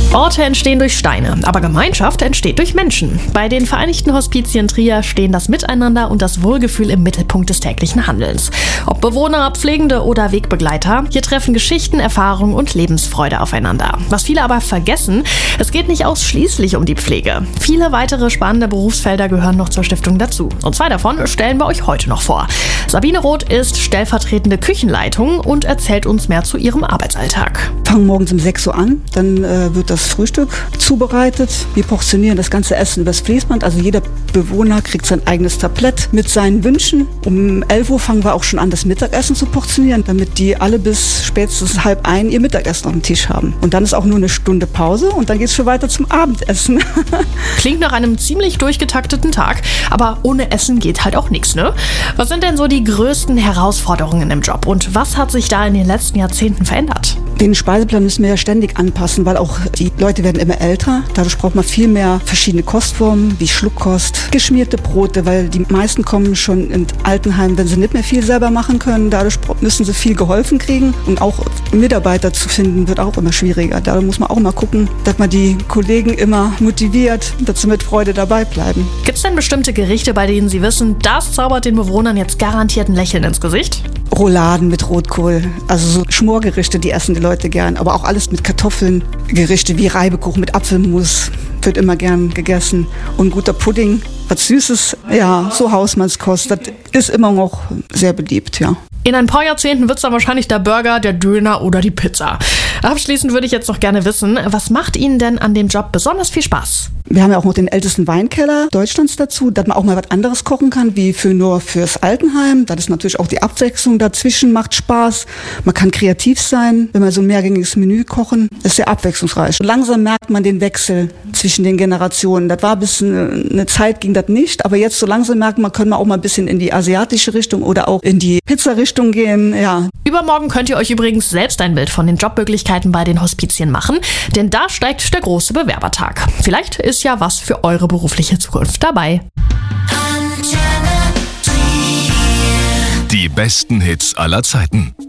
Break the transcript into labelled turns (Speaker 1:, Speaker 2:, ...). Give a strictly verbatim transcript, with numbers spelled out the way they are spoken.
Speaker 1: Orte entstehen durch Steine, aber Gemeinschaft entsteht durch Menschen. Bei den Vereinigten Hospizien Trier stehen das Miteinander und das Wohlgefühl im Mittelpunkt des täglichen Handelns. Ob Bewohner, Pflegende oder Wegbegleiter, hier treffen Geschichten, Erfahrung und Lebensfreude aufeinander. Was viele aber vergessen, es geht nicht ausschließlich um die Pflege. Viele weitere spannende Berufsfelder gehören noch zur Stiftung dazu. Und zwei davon stellen wir euch heute noch vor. Sabine Roth ist stellvertretende Küchenleitung und erzählt uns mehr zu ihrem Arbeitsalltag.
Speaker 2: Wir fangen morgens um sechs Uhr an, dann äh, wird das Frühstück zubereitet. Wir portionieren das ganze Essen übers Fließband, also jeder Bewohner kriegt sein eigenes Tablett mit seinen Wünschen. Um elf Uhr fangen wir auch schon an, das Mittagessen zu portionieren, damit die alle bis spätestens halb ein ihr Mittagessen auf dem Tisch haben. Und dann ist auch nur eine Stunde Pause und dann geht es schon weiter zum Abendessen.
Speaker 1: Klingt nach einem ziemlich durchgetakteten Tag, aber ohne Essen geht halt auch nichts, ne? Was sind denn so die größten Herausforderungen im Job und was hat sich da in den letzten Jahrzehnten verändert?
Speaker 2: Den Speiseplan müssen wir ja ständig anpassen, weil auch die Leute werden immer älter. Dadurch braucht man viel mehr verschiedene Kostformen, wie Schluckkost, geschmierte Brote, weil die meisten kommen schon in Altenheim, wenn sie nicht mehr viel selber machen können. Dadurch müssen sie viel geholfen kriegen. Und auch Mitarbeiter zu finden, wird auch immer schwieriger. Da muss man auch mal gucken, dass man die Kollegen immer motiviert, dass sie mit Freude dabei bleiben.
Speaker 1: Gibt es denn bestimmte Gerichte, bei denen Sie wissen, das zaubert den Bewohnern jetzt garantiert ein Lächeln ins Gesicht?
Speaker 2: Rouladen mit Rotkohl, also so Schmorgerichte, die essen die Leute gern. Aber auch alles mit Kartoffeln, Gerichte wie Reibekuchen mit Apfelmus wird immer gern gegessen. Und guter Pudding, was Süßes, ja, so Hausmannskost, das ist immer noch sehr beliebt, ja.
Speaker 1: In ein paar Jahrzehnten wird es dann wahrscheinlich der Burger, der Döner oder die Pizza. Abschließend würde ich jetzt noch gerne wissen, was macht Ihnen denn an dem Job besonders viel Spaß?
Speaker 2: Wir haben ja auch noch den ältesten Weinkeller Deutschlands dazu, dass man auch mal was anderes kochen kann, wie für nur fürs Altenheim. Das ist natürlich auch die Abwechslung dazwischen, macht Spaß. Man kann kreativ sein, wenn wir so ein mehrgängiges Menü kochen. Das ist sehr abwechslungsreich. Langsam merkt man den Wechsel zwischen den Generationen. Das war bis eine Zeit ging das nicht, aber jetzt so langsam merkt man, können wir auch mal ein bisschen in die asiatische Richtung oder auch in die Pizza-Richtung gehen, ja.
Speaker 1: Übermorgen könnt ihr euch übrigens selbst ein Bild von den Jobmöglichkeiten bei den Hospizien machen, denn da steigt der große Bewerbertag. Vielleicht ist ja was für eure berufliche Zukunft dabei.
Speaker 3: Die besten Hits aller Zeiten.